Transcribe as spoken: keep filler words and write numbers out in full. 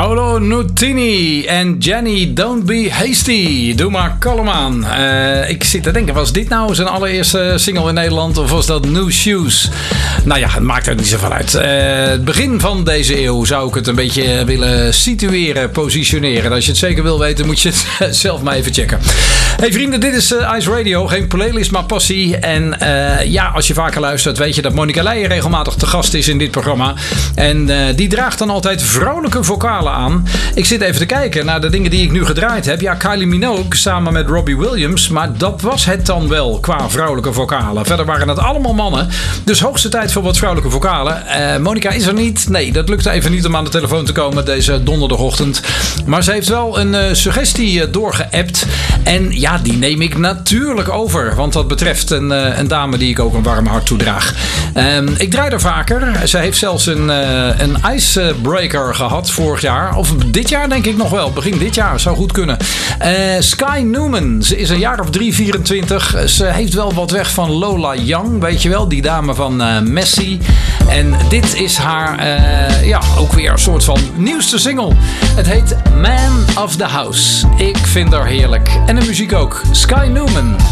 Paolo Nutini en Jenny, Don't Be Hasty. Doe maar kalm aan. Uh, ik zit te denken, was dit nou zijn allereerste single in Nederland of was dat New Shoes? Nou ja, het maakt er niet zoveel uit. Uh, het begin van deze eeuw zou ik het een beetje willen situeren, positioneren. Als je het zeker wil weten, moet je het zelf maar even checken. Hey vrienden, dit is uh, Ice Radio. Geen playlist, maar passie. En uh, ja, als je vaker luistert, weet je dat Monica Leijer regelmatig te gast is in dit programma. En uh, die draagt dan altijd vrolijke vocalen aan. Ik zit even te kijken naar de dingen die ik nu gedraaid heb. Ja, Kylie Minogue samen met Robbie Williams. Maar dat was het dan wel qua vrouwelijke vocalen. Verder waren het allemaal mannen. Dus hoogste tijd voor wat vrouwelijke vocalen. Uh, Monica is er niet. Nee, dat lukte even niet om aan de telefoon te komen deze donderdagochtend. Maar ze heeft wel een uh, suggestie uh, doorgeappt. En ja, die neem ik natuurlijk over. Want dat betreft een, uh, een dame die ik ook een warm hart toedraag. Uh, ik draai er vaker. Ze heeft zelfs een, uh, een icebreaker gehad vorig jaar. Of dit jaar denk ik nog wel. Begin dit jaar. Zou goed kunnen. Uh, Sky Newman. Ze is een jaar of drie, vierentwintig. Ze heeft wel wat weg van Lola Young. Weet je wel. Die dame van uh, Messi. En dit is haar uh, ja, ook weer een soort van nieuwste single. Het heet Man of the House. Ik vind haar heerlijk. En de muziek ook. Sky Newman.